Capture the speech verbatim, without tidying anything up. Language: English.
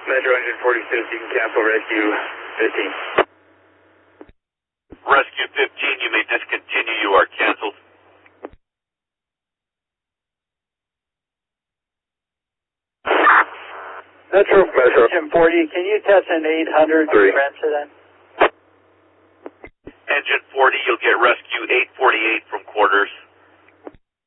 Metro Engine forty-six, you can cancel rescue fifteen. Rescue fifteen, you may discontinue. You are canceled. Metro, Metro. Engine forty, can you test an eight hundred transfer then? Engine forty, you'll get rescue eight forty-eight from quarters.